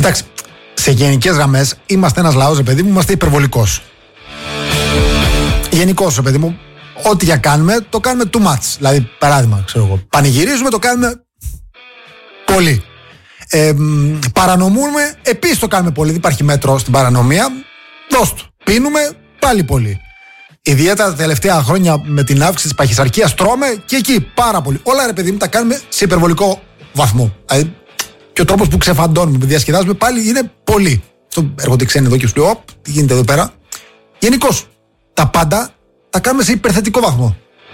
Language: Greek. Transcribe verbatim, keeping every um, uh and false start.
Εντάξει, σε γενικές γραμμές είμαστε ένας λαός, ρε παιδί μου, είμαστε υπερβολικός. Γενικώς, ρε παιδί μου, ό,τι για κάνουμε, το κάνουμε too much. Δηλαδή, παράδειγμα, ξέρω εγώ, πανηγυρίζουμε, το κάνουμε πολύ. Ε, παρανομούμε, επίσης το κάνουμε πολύ. Δεν υπάρχει μέτρο στην παρανομία. Δώσ' του. Πίνουμε, πάλι πολύ. Ιδιαίτερα τα τελευταία χρόνια με την αύξηση της παχυσαρκίας τρώμε και εκεί πάρα πολύ. Όλα, ρε παιδί μου, τα κάνουμε σε υπερβολικό βαθμό. Δηλαδή, και ο τρόπος που ξεφαντώνουμε, που διασκεδάζουμε πάλι είναι πολύ. Αυτό έρχονται οι ξένοι εδώ και σου λέω, τι γίνεται εδώ πέρα. Γενικώς, τα πάντα τα κάνουμε σε υπερθετικό βαθμό.